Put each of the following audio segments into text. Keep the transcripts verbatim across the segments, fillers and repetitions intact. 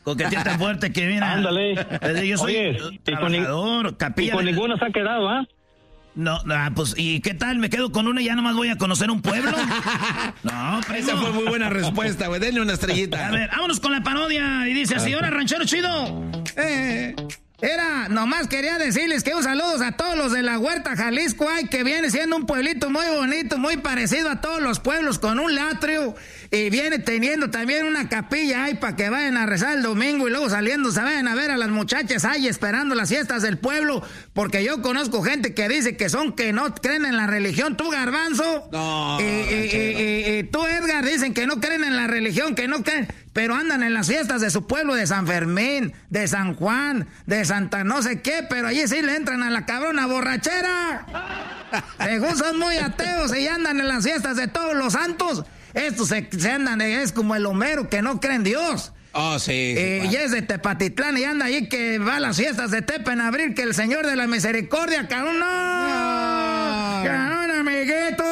Coquetea tan fuerte que mira. Ándale. Yo soy Oye, trabajador, y con, capilla. y con de... ninguno se ha quedado, ¿ah? ¿eh? No, no, pues, ¿y qué tal? ¿Me quedo con una y ya nomás voy a conocer un pueblo? No, primo. Esa fue muy buena respuesta, güey. Denle una estrellita. A ver, vámonos con la parodia. Y dice así, ahora ranchero chido. Eh, era, nomás quería decirles que un saludo a todos los de la Huerta, Jalisco, ay, que viene siendo un pueblito muy bonito, muy parecido a todos los pueblos, con un atrio. Y viene teniendo también una capilla ahí para que vayan a rezar el domingo y luego saliendo se vayan a ver a las muchachas ahí esperando las fiestas del pueblo. Porque yo conozco gente que dice que son que no creen en la religión. ¿Tú, Garbanzo? No. Y, y, y, y, y tú, Edgar, dicen que no creen en la religión, que no creen, pero andan en las fiestas de su pueblo, de San Fermín, de San Juan, de Santa no sé qué, pero allí sí le entran a la cabrona borrachera. Según son muy ateos y andan en las fiestas de todos los santos. Estos se, se andan, es como el Homero que no cree en Dios. Oh, sí. Eh, y es de Tepatitlán y anda ahí que va a las fiestas de Tepa en abril, que el Señor de la Misericordia, cabrón, no. no. Cabrón, amiguito.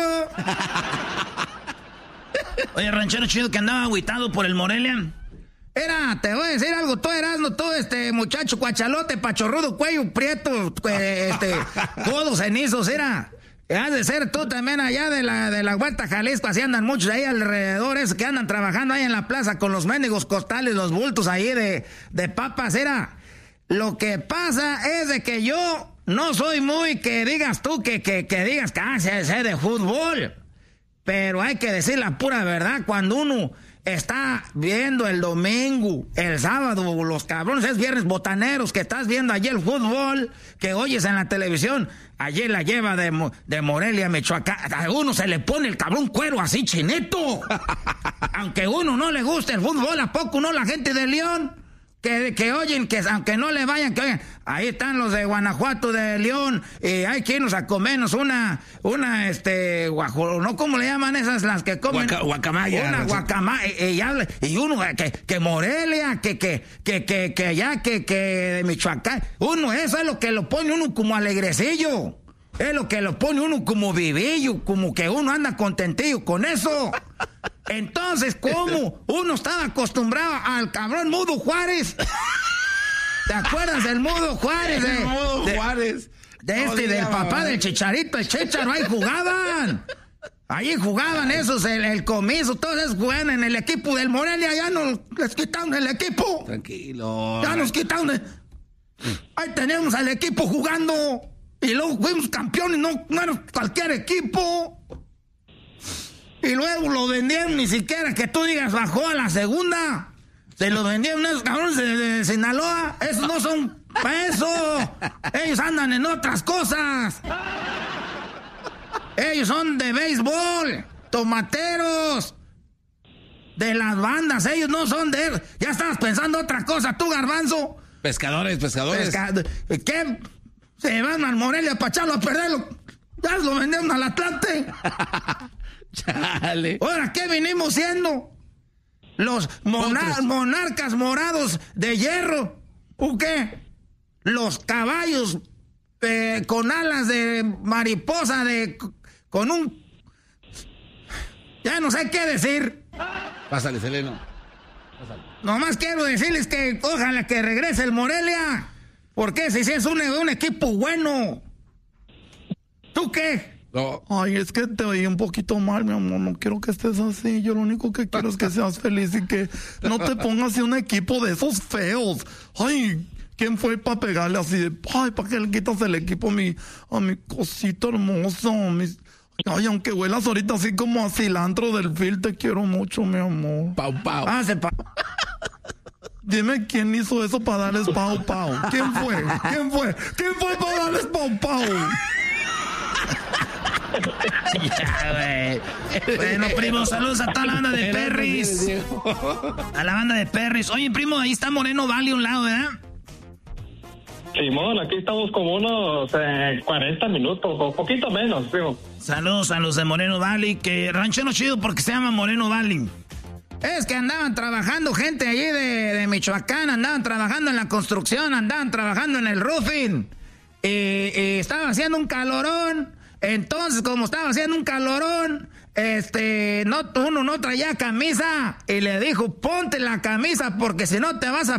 Oye, ranchero chido que andaba agüitado por el Morelia. Era, te voy a decir algo, tú eras, no, tú, este muchacho cuachalote, pachorrudo, cuello prieto, este, codos cenizos, era. Has de ser tú también allá de la, de la Huerta, Jalisco, así andan muchos ahí alrededor, esos que andan trabajando ahí en la plaza con los mendigos costales, los bultos ahí de, de papas, era. Lo que pasa es de que yo no soy muy que digas tú, que, que, que digas que ah, sé, sé de fútbol, pero hay que decir la pura verdad, cuando uno está viendo el domingo, el sábado, los cabrones, es viernes botaneros, que estás viendo allí el fútbol, que oyes en la televisión, allí la lleva de, de Morelia, Michoacán, a uno se le pone el cabrón cuero así chinito. Aunque a uno no le guste el fútbol, ¿a poco no la gente de León? Que, que oyen, que aunque no le vayan, que oigan, ahí están los de Guanajuato, de León, y hay que irnos a comernos una, una, este, guajo, ¿no? ¿Cómo le llaman esas las que comen? Guaca, guacamaya. Una guacamaya, y, y, habla, y uno, que, que Morelia, que, que, que, que, que allá, que, que de Michoacán, uno, eso es lo que lo pone uno como alegrecillo, es lo que lo pone uno como vivillo, como que uno anda contentillo con eso. Entonces, ¿cómo uno estaba acostumbrado al cabrón Mudo Juárez? ¿Te acuerdas del Mudo Juárez? De, el Mudo de, Juárez. De este, del papá del Chicharito, el Chicharo, ahí jugaban. Ahí jugaban esos, el, el Comiso, todos esos jugaban en el equipo del Morelia, ya nos les quitaron el equipo. Tranquilo. Ya nos quitaron el... Ahí tenemos al equipo jugando. Y luego fuimos campeones, no, no era cualquier equipo. Y luego lo vendieron, ni siquiera que tú digas bajó a la segunda. Se lo vendieron esos cabrones de, de Sinaloa. Esos no son para eso. Ellos andan en otras cosas. Ellos son de béisbol, tomateros, de las bandas. Ellos no son de... Ya estabas pensando otra cosa, tú, Garbanzo. Pescadores, pescadores. Pesca... ¿Qué? Se van al Morelia para echarlo a perderlo. Ya lo vendieron al Atlante. Chale. Ahora, ¿qué venimos siendo? Los monar- monarcas morados de hierro. ¿O qué? Los caballos eh, con alas de mariposa, de con un... Ya no sé qué decir. Pásale, Seleno. Pásale. Nomás quiero decirles que ojalá que regrese el Morelia. Porque si es un, un equipo bueno. ¿Tú qué? No. Ay, es que te oí un poquito mal, mi amor. No quiero que estés así. Yo lo único que quiero es que seas feliz y que no te pongas en un equipo de esos feos. Ay, ¿quién fue para pegarle así de... Ay, ¿para qué le quitas el equipo a mi, a mi cosito hermoso? Mis... Ay, aunque huelas ahorita así como a cilantro del fil, te quiero mucho, mi amor. Pau, pau. Ah, se pa... Dime quién hizo eso para darles pau, pau. ¿Quién fue? ¿Quién fue? ¿Quién fue para darles pau, pau? Ya, güey. Bueno, primo, saludos a toda la banda de Perris. A la banda de Perris. Oye, primo, ahí está Moreno Valley a un lado, ¿verdad? Simón, aquí estamos como unos eh, cuarenta minutos, o poquito menos, primo. Saludos a los de Moreno Valley, que ranchero chido porque se llama Moreno Valley. Es que andaban trabajando gente allí de, de Michoacán, andaban trabajando en la construcción, andaban trabajando en el roofing. Y, y estaba haciendo un calorón. Entonces, como estaba haciendo un calorón, este, no, uno no traía camisa. Y le dijo, ponte la camisa porque si no te vas a